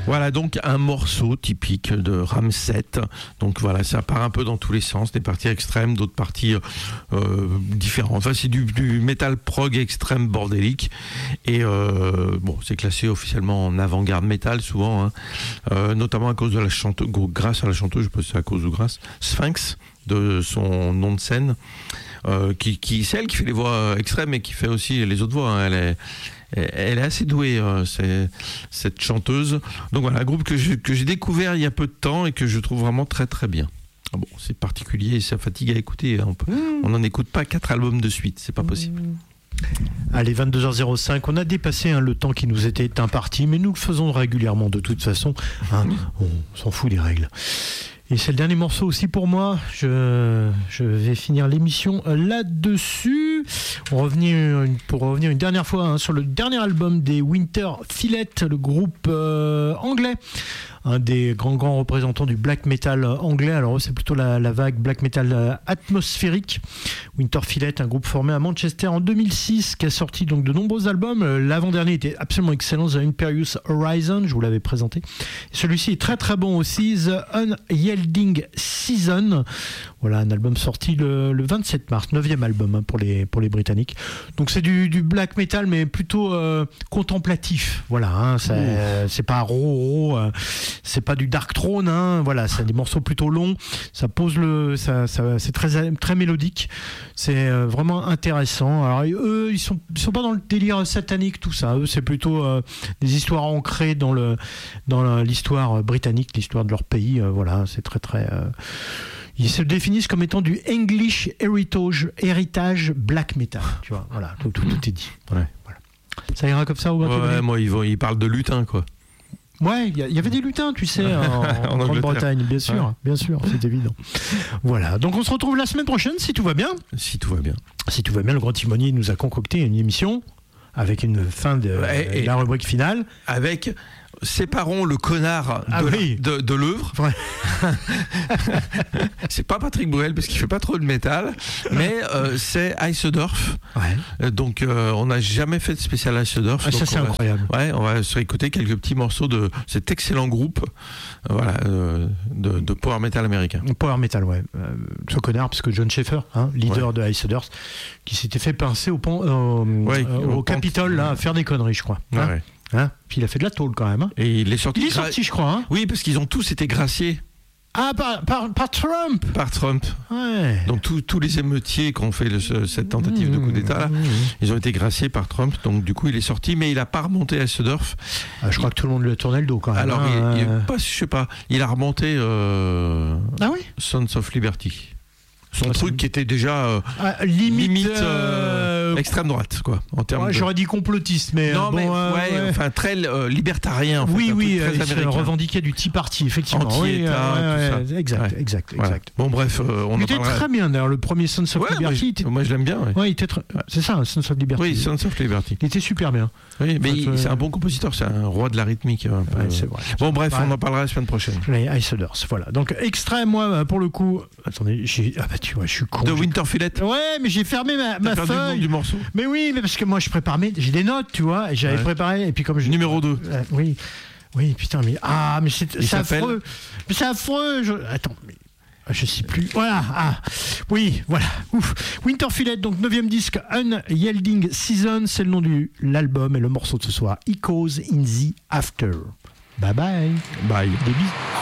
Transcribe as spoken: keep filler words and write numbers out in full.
Voilà, donc un morceau typique de Ramset. Donc voilà, ça part un peu dans tous les sens, des parties extrêmes, d'autres parties euh, différentes. Enfin, c'est du, du metal prog extrême bordélique. Et euh, bon, c'est classé officiellement en avant-garde metal souvent, hein, euh, notamment à cause de la chanteuse, grâce à la chanteuse, je sais pas si c'est à cause ou grâce, Sphinx, de son nom de scène, euh, qui, qui c'est elle qui fait les voix extrêmes et qui fait aussi les autres voix. Hein. Elle est Elle est assez douée, euh, c'est, cette chanteuse. Donc voilà, un groupe que, je, que j'ai découvert il y a peu de temps et que je trouve vraiment très très bien. Ah bon, c'est particulier et ça fatigue à écouter. On n'en écoute pas quatre albums de suite, c'est pas possible. Allez, vingt-deux heures zéro cinq, on a dépassé hein, le temps qui nous était imparti, mais nous le faisons régulièrement de toute façon. Hein, on s'en fout des règles. Et c'est le dernier morceau aussi pour moi. Je, je vais finir l'émission là-dessus. On revenir, pour revenir une dernière fois hein, sur le dernier album des Winter Fillet, le groupe euh, anglais. Un des grands grands représentants du black metal anglais. Alors c'est plutôt la, la vague black metal atmosphérique. Winter Fillet, un groupe formé à Manchester en deux mille six, qui a sorti donc de nombreux albums. L'avant-dernier était absolument excellent, The Imperious Horizon, je vous l'avais présenté. Celui-ci est très très bon aussi, The Unyielding Season. Voilà, un album sorti le, le vingt-sept mars, neuvième album hein, pour les pour les Britanniques. Donc c'est du, du black metal, mais plutôt euh, contemplatif. Voilà, hein, c'est, mmh. c'est pas raw, raw euh, c'est pas du Dark Throne, hein, voilà, c'est des morceaux plutôt longs. Ça pose le, ça, ça, c'est très très mélodique. C'est euh, vraiment intéressant. Alors eux, ils sont ils sont pas dans le délire satanique tout ça. Eux, c'est plutôt euh, des histoires ancrées dans le dans l'histoire britannique, l'histoire de leur pays. Euh, voilà, c'est très très. Euh, Ils se définissent comme étant du English heritage, héritage black metal. Tu vois, voilà, tout, tout, tout est dit. Ouais, voilà. Ça ira comme ça ou ouais, moi, ils, vont, ils parlent de lutin, quoi. Ouais, il y, y avait des lutins, tu sais, en, en, en Grande-Bretagne, bien sûr, ouais. bien sûr, c'est évident. Voilà, donc on se retrouve la semaine prochaine, si tout va bien. Si tout va bien. Si tout va bien, le Grand Timonier nous a concocté une émission avec une fin de ouais, et la rubrique finale. Avec... Séparons le connard ah de, oui. de, de l'œuvre. Ouais. C'est pas Patrick Bruel parce qu'il fait pas trop de métal, mais euh, c'est Eisendorf. Ouais. Donc euh, on n'a jamais fait de spécial Eisendorf. Ah, ça c'est on incroyable. Va, ouais, on va se réécouter quelques petits morceaux de cet excellent groupe, euh, voilà, euh, de, de power metal américain. Power metal, ouais. Euh, ce connard, parce que John Schaeffer, hein, leader ouais. de Eisendorf, qui s'était fait pincer au, euh, ouais, euh, au, au Capitole là, à faire des conneries, je crois. Ouais, hein. ouais. Hein, puis il a fait de la tôle quand même. Hein. Et il est sorti. Il est sorti, gra- je crois. Hein. Oui, parce qu'ils ont tous été graciés. Ah, par, par, par Trump. Par Trump. Ouais. Donc tous les émeutiers qui ont fait le, ce, cette tentative mmh, de coup d'État, là, mmh. ils ont été graciés par Trump. Donc du coup, il est sorti, mais il n'a pas remonté à Eisendorf. Ah, je crois que tout le monde lui a tourné le dos quand même. Alors, hein, il, il, euh... pas, je sais pas. Il a remonté euh, ah oui Sons of Liberty. Son ah, truc c'est... qui était déjà euh, ah, limite, limite euh, extrême droite, quoi, en termes. Ouais, de... J'aurais dit complotiste, mais non, bon, mais euh, ouais, ouais, enfin très euh, libertarien. En oui, fait, oui, très euh, il revendiquait du Tea Party, effectivement. Anti-État, oui, euh, tout ouais, ça. Exact, ouais. exact, voilà. exact. Bon, bref, euh, on il en était parlera. très bien d'ailleurs, le premier Sons of ouais, Liberty. Moi, je, était... moi, je l'aime bien. Ouais. Ouais, il était très... c'est ça, Sons of Liberty. Oui, Sons of Liberty. Il était super bien. Oui, mais enfin, il, euh... c'est un bon compositeur, c'est un roi de la rythmique. Un peu. Ouais, c'est vrai. Bon, bref, ouais. on en parlera la semaine prochaine. Les Eisendorf, voilà. Donc, extrait, moi, pour le coup. Attendez, j'ai. Ah bah tu vois, je suis con. De j'ai... Winter Fillet. Ouais, mais j'ai fermé ma, ma perdu feuille. Le nom du morceau. Mais oui, mais parce que moi, je prépare mes. J'ai des notes, tu vois, et j'avais ouais. préparé, et puis comme je. Numéro deux. Euh, oui. Oui, putain, mais. Ah, mais c'est, c'est affreux. Mais c'est affreux. Je... Attends, mais. Je sais plus. Voilà. Ah. Oui, voilà. Ouf. Winter Fillet, donc neuvième disque, Unyielding Season, c'est le nom de l'album et le morceau de ce soir, Echoes in the After. Bye bye. Bye. Des bisous.